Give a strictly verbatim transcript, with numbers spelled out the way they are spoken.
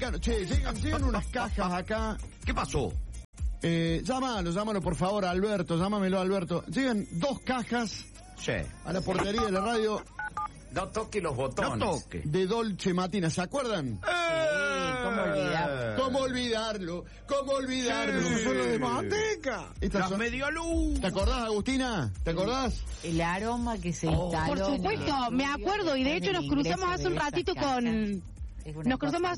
Claro, che, llegan, llegan unas cajas acá. ¿Qué pasó? Eh, llámalo, llámalo por favor, Alberto, llámamelo, Alberto. Llegan dos cajas Sí. a la portería de la radio No toque los botones. No toque. de Dolce Matina, ¿se acuerdan? ¿Cómo olvidar? ¿Cómo olvidarlo? ¿Cómo olvidarlo? Sí. Son los de Manteca. Estas Las son- medio luz. ¿Te acordás, Agustina? ¿Te acordás? El aroma que se Oh. instaló. Por en el supuesto, estudio me acuerdo y de después hecho del nos cruzamos ingreso hace un de esa ratito caja. con... Es una Nos cruzamos cosa hace